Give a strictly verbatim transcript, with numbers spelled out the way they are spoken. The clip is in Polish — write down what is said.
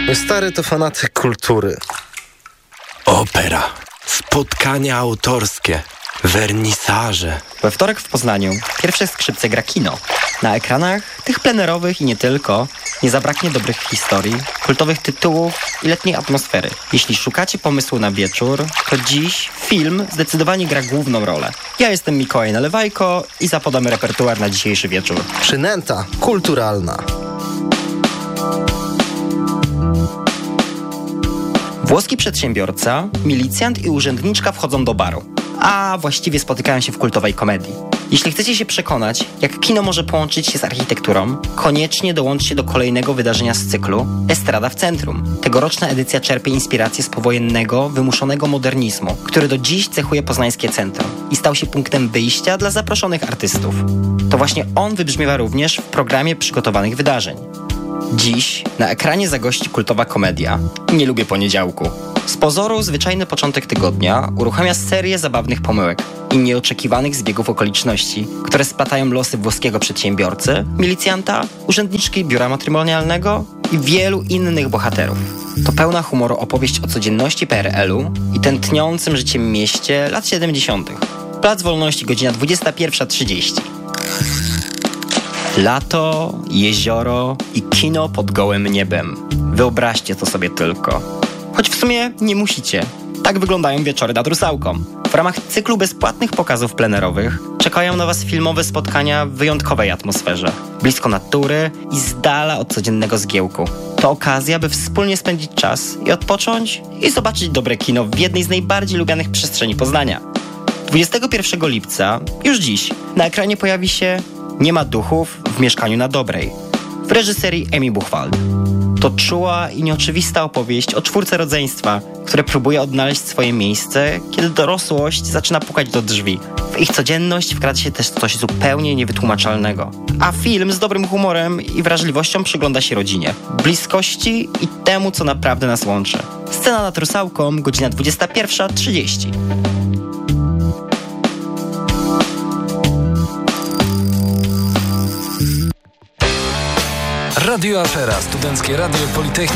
Mój stary to fanatyk kultury. Opera, spotkania autorskie, wernisaże. We wtorek w Poznaniu pierwsze skrzypce gra kino. Na ekranach, tych plenerowych i nie tylko, nie zabraknie dobrych historii, kultowych tytułów i letniej atmosfery. Jeśli szukacie pomysłu na wieczór, to dziś film zdecydowanie gra główną rolę. Ja jestem Mikołaj Nalewajko i zapodam repertuar na dzisiejszy wieczór. Przynęta kulturalna. Włoski przedsiębiorca, milicjant i urzędniczka wchodzą do baru, a właściwie spotykają się w kultowej komedii. Jeśli chcecie się przekonać, jak kino może połączyć się z architekturą, koniecznie dołączcie do kolejnego wydarzenia z cyklu Estrada w Centrum. Tegoroczna edycja czerpie inspirację z powojennego, wymuszonego modernizmu, który do dziś cechuje poznańskie centrum i stał się punktem wyjścia dla zaproszonych artystów. To właśnie on wybrzmiewa również w programie przygotowanych wydarzeń. Dziś na ekranie zagości kultowa komedia Nie lubię poniedziałku. Z pozoru zwyczajny początek tygodnia uruchamia serię zabawnych pomyłek i nieoczekiwanych zbiegów okoliczności, które splatają losy włoskiego przedsiębiorcy, milicjanta, urzędniczki biura matrymonialnego i wielu innych bohaterów. To pełna humoru opowieść o codzienności P R L-u i tętniącym życiem mieście lat siedemdziesiątych. Plac Wolności, godzina dwudziesta pierwsza trzydzieści. Lato, jezioro i kino pod gołym niebem. Wyobraźcie to sobie tylko. Choć w sumie nie musicie. Tak wyglądają wieczory nad Rusałką. W ramach cyklu bezpłatnych pokazów plenerowych czekają na Was filmowe spotkania w wyjątkowej atmosferze. Blisko natury i z dala od codziennego zgiełku. To okazja, by wspólnie spędzić czas i odpocząć i zobaczyć dobre kino w jednej z najbardziej lubianych przestrzeni Poznania. dwudziestego pierwszego lipca, już dziś, na ekranie pojawi się Nie ma duchów w mieszkaniu na Dobrej w reżyserii Emi Buchwald. To czuła i nieoczywista opowieść o czwórce rodzeństwa, które próbuje odnaleźć swoje miejsce, kiedy dorosłość zaczyna pukać do drzwi. W ich codzienność wkrada się też coś zupełnie niewytłumaczalnego. A film z dobrym humorem i wrażliwością przygląda się rodzinie, bliskości i temu, co naprawdę nas łączy. Scena nad Rusałką, godzina dwudziesta pierwsza trzydzieści. Radio Afera, studenckie radio Politechniki.